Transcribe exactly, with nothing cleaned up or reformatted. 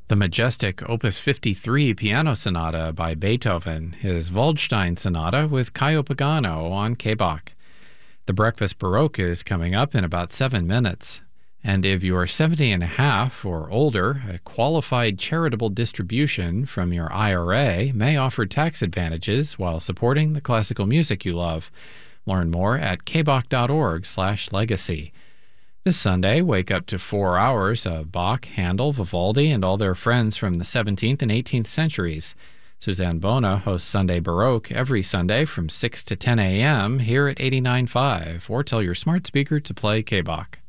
The majestic Opus fifty-three Piano Sonata by Beethoven, his Waldstein Sonata with Caio Pagano on K-Bach. The Breakfast Baroque is coming up in about seven minutes. And if you are seventy and a half or older, a qualified charitable distribution from your I R A may offer tax advantages while supporting the classical music you love. Learn more at kbach.org slash legacy. This Sunday, wake up to four hours of Bach, Handel, Vivaldi, and all their friends from the seventeenth and eighteenth centuries. Suzanne Bona hosts Sunday Baroque every Sunday from six to ten a.m. here at eighty-nine point five, or tell your smart speaker to play K-Bach.